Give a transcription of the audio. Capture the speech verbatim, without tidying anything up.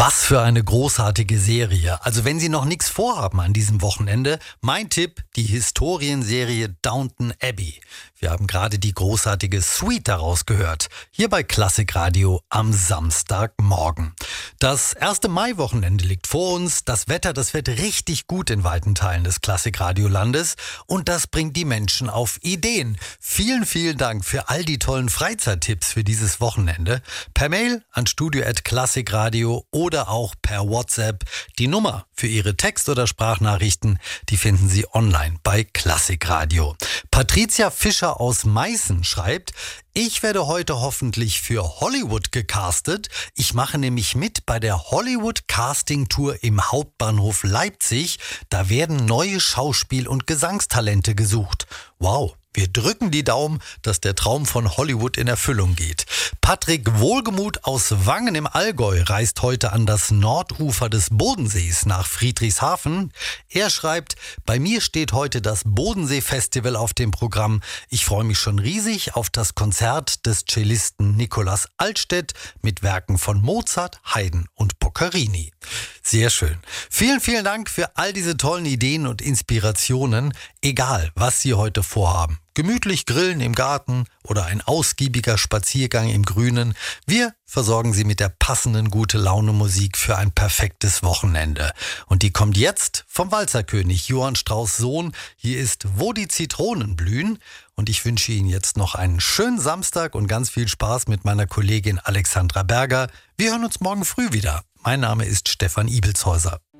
Was für eine großartige Serie. Also wenn Sie noch nichts vorhaben an diesem Wochenende, mein Tipp, die Historienserie Downton Abbey. Wir haben gerade die großartige Suite daraus gehört. Hier bei Klassikradio am Samstagmorgen. Das erste Maiwochenende liegt vor uns. Das Wetter, das wird richtig gut in weiten Teilen des Klassikradio-Landes. Und das bringt die Menschen auf Ideen. Vielen, vielen Dank für all die tollen Freizeittipps für dieses Wochenende. Per Mail an studio at klassikradio oder auch per WhatsApp. Die Nummer für Ihre Text- oder Sprachnachrichten, die finden Sie online bei Klassikradio. Patricia Fischer aus Meißen schreibt: Ich werde heute hoffentlich für Hollywood gecastet. Ich mache nämlich mit bei der Hollywood Casting Tour im Hauptbahnhof Leipzig. Da werden neue Schauspiel- und Gesangstalente gesucht. Wow. Wir drücken die Daumen, dass der Traum von Hollywood in Erfüllung geht. Patrick Wohlgemuth aus Wangen im Allgäu reist heute an das Nordufer des Bodensees nach Friedrichshafen. Er schreibt: Bei mir steht heute das Bodensee-Festival auf dem Programm. Ich freue mich schon riesig auf das Konzert des Cellisten Nikolaus Altstädt mit Werken von Mozart, Haydn und Boccherini. Sehr schön. Vielen, vielen Dank für all diese tollen Ideen und Inspirationen. Egal, was Sie heute vorhaben. Gemütlich grillen im Garten oder ein ausgiebiger Spaziergang im Grünen. Wir versorgen Sie mit der passenden Gute-Laune-Musik für ein perfektes Wochenende. Und die kommt jetzt vom Walzerkönig Johann Strauss Sohn. Hier ist Wo die Zitronen blühen. Und ich wünsche Ihnen jetzt noch einen schönen Samstag und ganz viel Spaß mit meiner Kollegin Alexandra Berger. Wir hören uns morgen früh wieder. Mein Name ist Stefan Ibelshäuser.